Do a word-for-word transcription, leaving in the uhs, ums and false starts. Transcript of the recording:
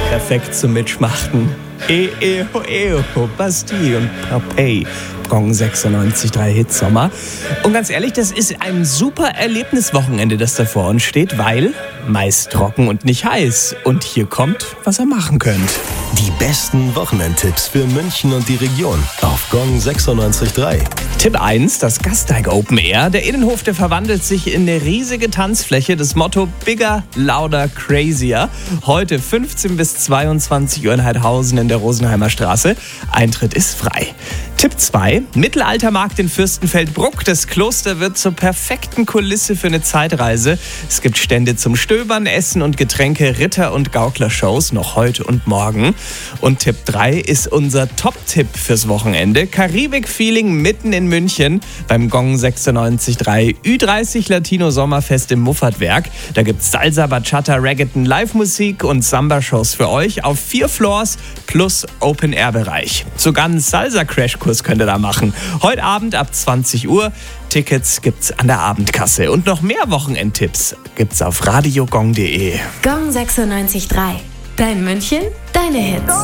perfekt zum Mitschmachten. E, e, ho, e, ho, Bastille und Popeye. Gong sechsundneunzig Komma drei Hitsommer. Und ganz ehrlich, das ist ein super Erlebniswochenende, das da vor uns steht, weil meist trocken und nicht heiß. Und hier kommt, was ihr machen könnt. Die besten Wochenendtipps für München und die Region auf Gong sechsundneunzig Komma drei. Tipp eins, das Gasteig Open Air. Der Innenhof, der verwandelt sich in eine riesige Tanzfläche. Das Motto Bigger, Louder, Crazier. Heute fünfzehn bis zweiundzwanzig Uhr in Heidhausen in der Rosenheimer Straße. Eintritt ist frei. Tipp zwei, Mittelaltermarkt in Fürstenfeldbruck. Das Kloster wird zur perfekten Kulisse für eine Zeitreise. Es gibt Stände zum Stöbern, Essen und Getränke, Ritter- und Gauklershows noch heute und morgen. Und Tipp drei ist unser Top-Tipp fürs Wochenende. Karibik-Feeling mitten in München beim Gong sechsundneunzig Komma drei Ü dreißig Latino Sommerfest im Muffatwerk. Da gibt's Salsa, Bachata, Reggaeton, Live-Musik und Samba-Shows für euch auf vier Floors plus Open-Air-Bereich. Sogar einen Salsa-Crashkurs könnt ihr da machen. Heute Abend ab zwanzig Uhr. Tickets gibt's an der Abendkasse. Und noch mehr Wochenendtipps gibt's auf radiogong punkt de. Gong sechsundneunzig Komma drei. Dein München, deine Hits.